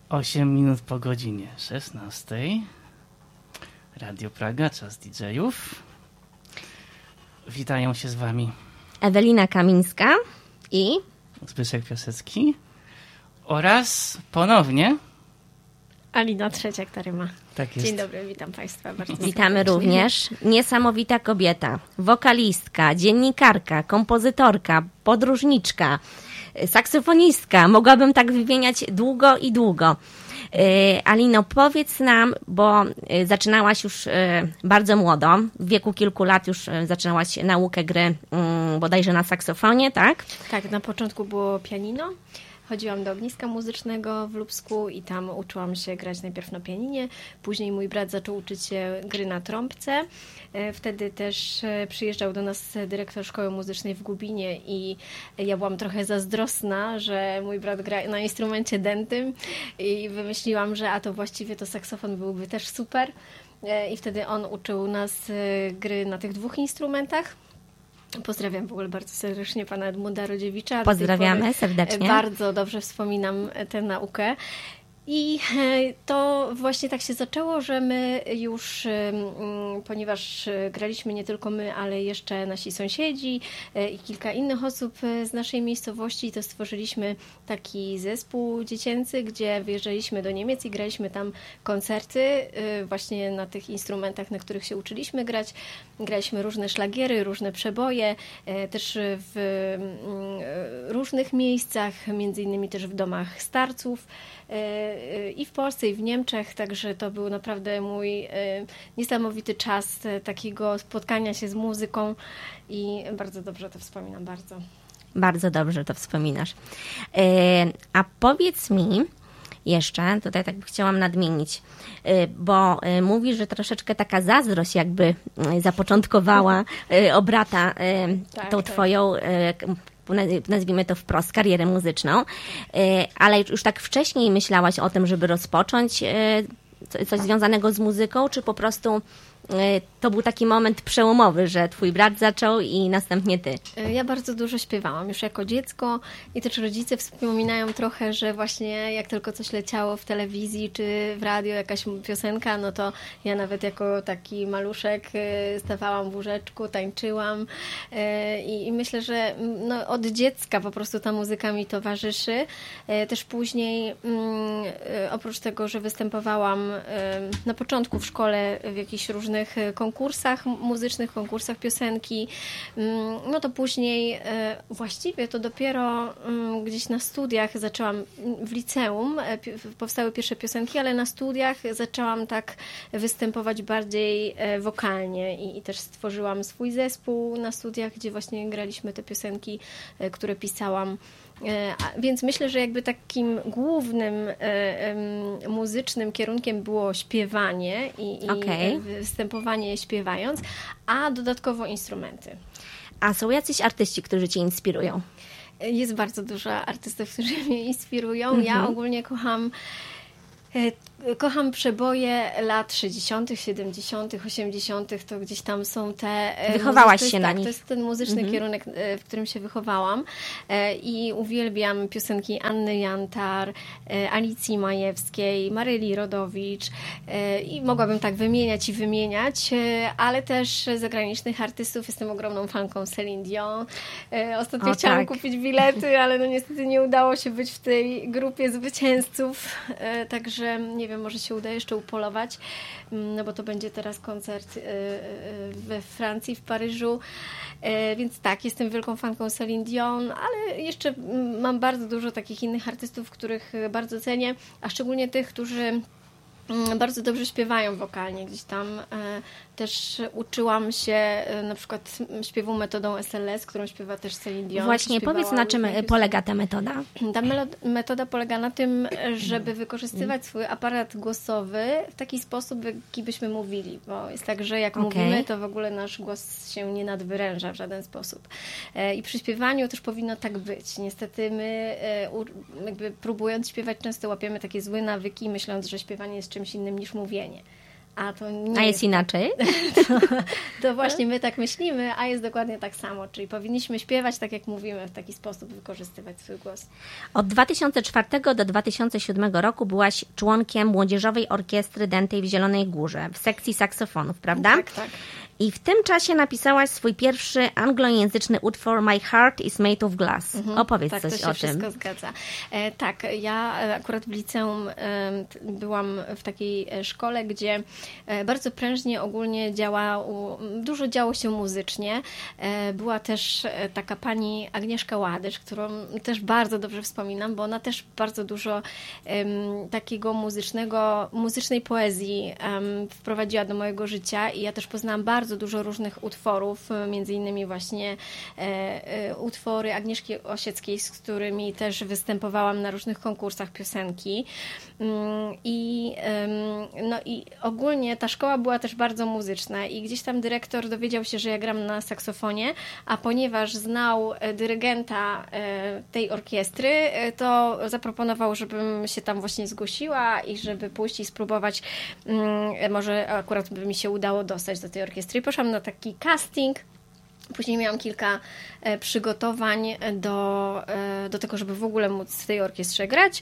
8 minut po godzinie 16. Radio Praga, czas DJ-ów. Witają się z wami Ewelina Kamińska i Zbyszek Piasecki oraz ponownie Alina Trzeciak-Taryma. Tak jest. Dzień dobry, witam Państwa bardzo witamy serdecznie. również niesamowita kobieta, wokalistka, dziennikarka, kompozytorka, podróżniczka, saksofonistka. Mogłabym tak wymieniać długo i długo. Alino, powiedz nam, bo zaczynałaś już bardzo młodo, w wieku kilku lat już zaczynałaś naukę gry bodajże na saksofonie, tak? Tak, na początku było pianino. Chodziłam do ogniska muzycznego w Lubsku i tam uczyłam się grać najpierw na pianinie. Później mój brat zaczął uczyć się gry na trąbce. Wtedy też przyjeżdżał do nas dyrektor szkoły muzycznej w Gubinie i ja byłam trochę zazdrosna, że mój brat gra na instrumencie dętym i wymyśliłam, że to właściwie to saksofon byłby też super. I wtedy on uczył nas gry na tych dwóch instrumentach. Pozdrawiam w ogóle bardzo serdecznie pana Edmunda Rodziewicza. Pozdrawiamy serdecznie. Bardzo dobrze wspominam tę naukę. I to właśnie tak się zaczęło, że my już, ponieważ graliśmy nie tylko my, ale jeszcze nasi sąsiedzi i kilka innych osób z naszej miejscowości, to stworzyliśmy taki zespół dziecięcy, gdzie wyjeżdżaliśmy do Niemiec i graliśmy tam koncerty właśnie na tych instrumentach, na których się uczyliśmy grać. Graliśmy różne szlagiery, różne przeboje, też w różnych miejscach, między innymi też w domach starców. I w Polsce, i w Niemczech, także to był naprawdę mój niesamowity czas takiego spotkania się z muzyką i bardzo dobrze to wspominam, bardzo. Bardzo dobrze to wspominasz. A powiedz mi jeszcze, tutaj tak chciałam nadmienić, bo mówisz, że troszeczkę taka zazdrość jakby zapoczątkowała obrata tą twoją, nazwijmy to wprost, karierę muzyczną, ale już tak wcześniej myślałaś o tym, żeby rozpocząć coś związanego z muzyką, czy po prostu to był taki moment przełomowy, że twój brat zaczął i następnie ty? Ja bardzo dużo śpiewałam już jako dziecko i też rodzice wspominają trochę, że właśnie jak tylko coś leciało w telewizji czy w radio, jakaś piosenka, no to ja nawet jako taki maluszek stawałam w łóżeczku, tańczyłam i myślę, że no, od dziecka po prostu ta muzyka mi towarzyszy. Też później oprócz tego, że występowałam na początku w szkole w jakichś różnych konkursach muzycznych, konkursach piosenki, no to później właściwie to dopiero gdzieś na studiach zaczęłam, w liceum powstały pierwsze piosenki, ale na studiach zaczęłam tak występować bardziej wokalnie i też stworzyłam swój zespół na studiach, gdzie właśnie graliśmy te piosenki, które pisałam. Więc myślę, że jakby takim głównym muzycznym kierunkiem było śpiewanie i występowanie śpiewając, a dodatkowo instrumenty. A są jacyś artyści, którzy cię inspirują? Jest bardzo dużo artystów, którzy mnie inspirują. Ja ogólnie kocham przeboje lat 60., 70., 80., to gdzieś tam są te... Wychowałaś się na nich. To jest ten muzyczny kierunek, w którym się wychowałam i uwielbiam piosenki Anny Jantar, Alicji Majewskiej, Maryli Rodowicz i mogłabym tak wymieniać, ale też zagranicznych artystów. Jestem ogromną fanką Celine Dion. Ostatnio chciałam kupić bilety, ale no niestety nie udało się być w tej grupie zwycięzców, także nie wiem, może się uda jeszcze upolować, no bo to będzie teraz koncert we Francji, w Paryżu, więc tak, jestem wielką fanką Celine Dion, ale jeszcze mam bardzo dużo takich innych artystów, których bardzo cenię, a szczególnie tych, którzy bardzo dobrze śpiewają wokalnie. Gdzieś tam też uczyłam się na przykład śpiewu metodą SLS, którą śpiewa też Celine Dion. Właśnie, powiedz, na czym polega ta metoda? Ta metoda polega na tym, żeby wykorzystywać swój aparat głosowy w taki sposób, jaki byśmy mówili, bo jest tak, że jak mówimy, to w ogóle nasz głos się nie nadwyręża w żaden sposób. I przy śpiewaniu też powinno tak być. Niestety my jakby próbując śpiewać często łapiemy takie złe nawyki, myśląc, że śpiewanie jest czymś innym niż mówienie. a to nie A jest inaczej? to właśnie my tak myślimy, a jest dokładnie tak samo, czyli powinniśmy śpiewać tak, jak mówimy, w taki sposób wykorzystywać swój głos. Od 2004 do 2007 roku byłaś członkiem Młodzieżowej Orkiestry Dętej w Zielonej Górze, w sekcji saksofonów, prawda? Tak, tak. I w tym czasie napisałaś swój pierwszy anglojęzyczny utwór My Heart is Made of Glass. Opowiedz Tak, coś to się o tym. wszystko zgadza. Tak, ja akurat w liceum byłam w takiej szkole, gdzie bardzo prężnie ogólnie dużo działo się muzycznie. Była też taka pani Agnieszka Ładysz, którą też bardzo dobrze wspominam, bo ona też bardzo dużo takiego muzycznej poezji wprowadziła do mojego życia i ja też poznałam bardzo dużo różnych utworów, między innymi właśnie utwory Agnieszki Osieckiej, z którymi też występowałam na różnych konkursach piosenki. I ogólnie ta szkoła była też bardzo muzyczna i gdzieś tam dyrektor dowiedział się, że ja gram na saksofonie, a ponieważ znał dyrygenta tej orkiestry, to zaproponował, żebym się tam właśnie zgłosiła i żeby pójść i spróbować, może akurat by mi się udało dostać do tej orkiestry. I poszłam na taki casting. Później miałam kilka przygotowań do tego, żeby w ogóle móc w tej orkiestrze grać.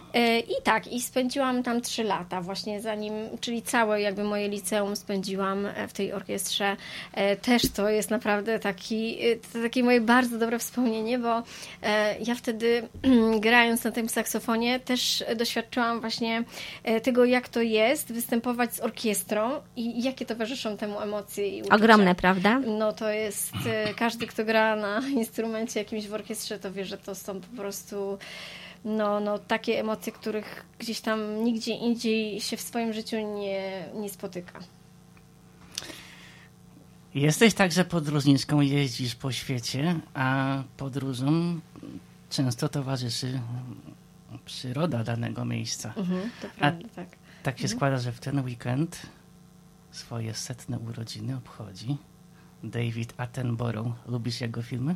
I spędziłam tam 3 lata właśnie czyli całe jakby moje liceum spędziłam w tej orkiestrze. Też to jest naprawdę takie moje bardzo dobre wspomnienie, bo ja wtedy grając na tym saksofonie też doświadczyłam właśnie tego, jak to jest występować z orkiestrą i jakie towarzyszą temu emocje i uczucia. Ogromne, prawda? No to jest, każdy kto gra na instrumencie jakimś w orkiestrze, to wie, że to są po prostu takie emocje, których gdzieś tam nigdzie indziej się w swoim życiu nie spotyka. Jesteś także podróżniczką, jeździsz po świecie, a podróżom często towarzyszy przyroda danego miejsca. To prawda, tak. Tak się składa, że w ten weekend swoje 100. urodziny obchodzi David Attenborough. Lubisz jego filmy?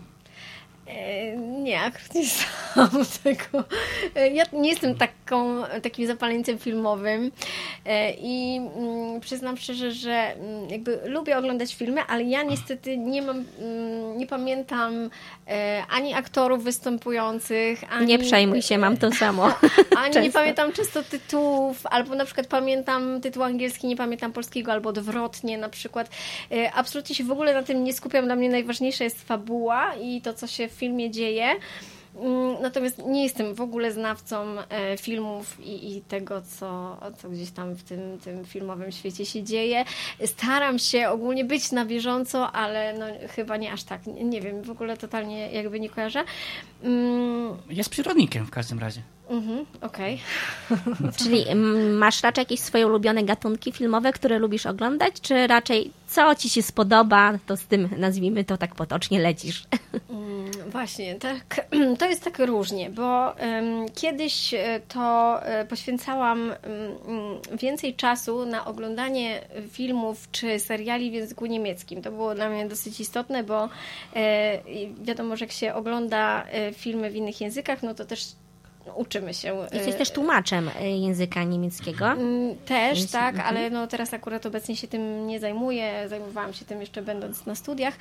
Nie, akurat nie znam tego. Ja nie jestem takim zapaleńcem filmowym i przyznam szczerze, że jakby lubię oglądać filmy, ale ja niestety nie pamiętam ani aktorów występujących, ani... Nie przejmuj się, mam to samo. Ani nie pamiętam często tytułów, albo na przykład pamiętam tytuł angielski, nie pamiętam polskiego, albo odwrotnie na przykład. Absolutnie się w ogóle na tym nie skupiam. Dla mnie najważniejsza jest fabuła i to, co się w filmie dzieje. Natomiast nie jestem w ogóle znawcą filmów i tego, co gdzieś tam w tym filmowym świecie się dzieje. Staram się ogólnie być na bieżąco, ale chyba nie aż tak. Nie wiem, w ogóle totalnie jakby nie kojarzę. Jest przyrodnikiem w każdym razie. Okej. Czyli masz raczej jakieś swoje ulubione gatunki filmowe, które lubisz oglądać, czy raczej co ci się spodoba, to z tym, nazwijmy to tak potocznie, lecisz? Właśnie, tak, to jest tak różnie, bo kiedyś to poświęcałam więcej czasu na oglądanie filmów czy seriali w języku niemieckim. To było dla mnie dosyć istotne, bo wiadomo, że jak się ogląda filmy w innych językach, no to też uczymy się. Jesteś też tłumaczem języka niemieckiego? Też, tak, ale teraz akurat obecnie się tym nie zajmuję. Zajmowałam się tym jeszcze będąc na studiach.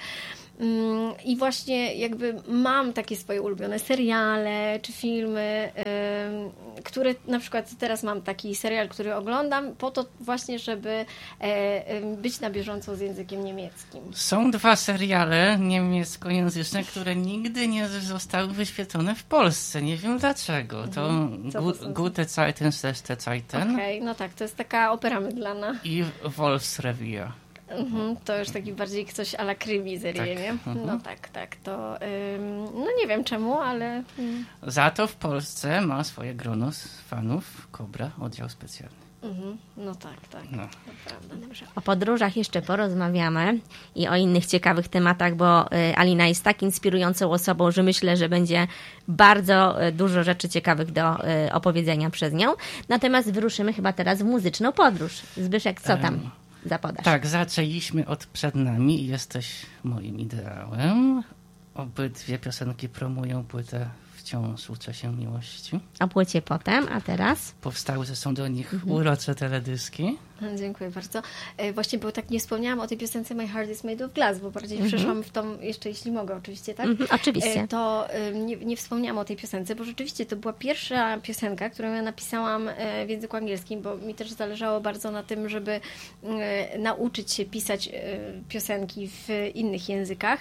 I właśnie jakby mam takie swoje ulubione seriale czy filmy, które na przykład teraz mam taki serial, który oglądam po to właśnie, żeby być na bieżąco z językiem niemieckim. Są 2 seriale niemieckojęzyczne, które nigdy nie zostały wyświetlone w Polsce. Nie wiem dlaczego. To Gute Zeiten, Schlechte Zeiten. Okej, no tak, to jest taka opera mydlana. I Wolfsrevier. To już taki bardziej coś a la krymi-serie, tak. nie? No tak, to nie wiem czemu, ale... Za to w Polsce ma swoje grono fanów Kobra, oddział specjalny. No tak, No. to prawda. Dobrze. O podróżach jeszcze porozmawiamy i o innych ciekawych tematach, bo Alina jest tak inspirującą osobą, że myślę, że będzie bardzo dużo rzeczy ciekawych do opowiedzenia przez nią. Natomiast wyruszymy chyba teraz w muzyczną podróż. Zbyszek, co tam zapodasz? Tak, zaczęliśmy od Przed nami i Jesteś moim ideałem. Obydwie piosenki promują płytę Wciąż uczę się miłości. O płycie potem, a teraz? Powstały zresztą do nich urocze teledyski. Dziękuję bardzo. Właśnie, bo tak nie wspomniałam o tej piosence My Heart is Made of Glass, bo bardziej przeszłam w tą, jeszcze jeśli mogę oczywiście, tak? Oczywiście. To nie wspomniałam o tej piosence, bo rzeczywiście to była pierwsza piosenka, którą ja napisałam w języku angielskim, bo mi też zależało bardzo na tym, żeby nauczyć się pisać piosenki w innych językach.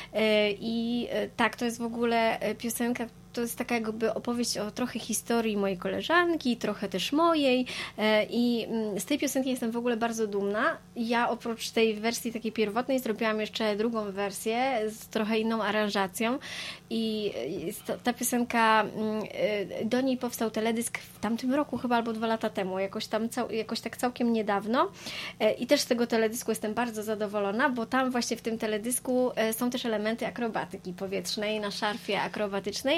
I tak, to jest w ogóle piosenka, to jest taka jakby opowieść o trochę historii mojej koleżanki, trochę też mojej i z tej piosenki jestem w ogóle bardzo dumna. Ja oprócz tej wersji takiej pierwotnej zrobiłam jeszcze drugą wersję z trochę inną aranżacją i ta piosenka, do niej powstał teledysk w tamtym roku chyba albo 2 lata temu, jakoś tak całkiem niedawno i też z tego teledysku jestem bardzo zadowolona, bo tam właśnie w tym teledysku są też elementy akrobatyki powietrznej na szarfie akrobatycznej.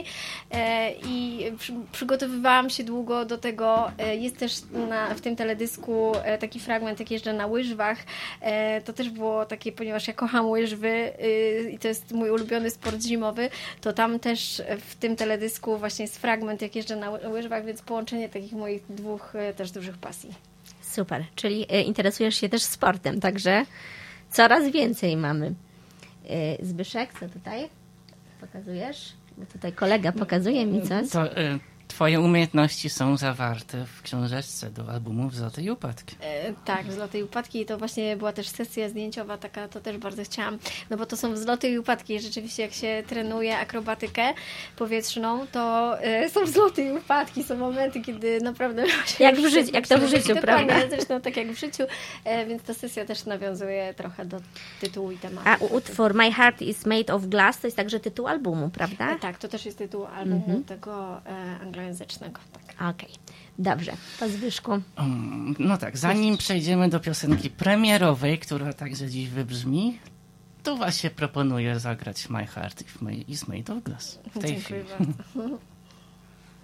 I przygotowywałam się długo do tego. Jest też w tym teledysku taki fragment, jak jeżdżę na łyżwach. To też było takie, ponieważ ja kocham łyżwy i to jest mój ulubiony sport zimowy, to tam też w tym teledysku właśnie jest fragment, jak jeżdżę na łyżwach, więc połączenie takich moich 2 też dużych pasji. Super, czyli interesujesz się też sportem, także coraz więcej mamy. Zbyszek, co tutaj pokazujesz? Bo tutaj kolega pokazuje mi coś. To, twoje umiejętności są zawarte w książeczce do albumów Złotej Upadki. Tak, Złotej Upadki i to właśnie była też sesja zdjęciowa taka, to też bardzo chciałam, no bo to są Złotej Upadki. Rzeczywiście jak się trenuje akrobatykę powietrzną, to są Złotej Upadki, są momenty, kiedy naprawdę... Jak to w życiu, prawda? Zresztą tak jak w życiu, więc ta sesja też nawiązuje trochę do tytułu i tematu. A utwór My Heart is Made of Glass to jest także tytuł albumu, prawda? Tak, to też jest tytuł albumu tego anglojęzycznego. Tak. Okej, dobrze. Po Zbyszku. No tak, zanim przejdziemy do piosenki premierowej, która także dziś wybrzmi, to właśnie proponuję zagrać My Heart is Made of Glass w tej chwili. Dziękuję bardzo.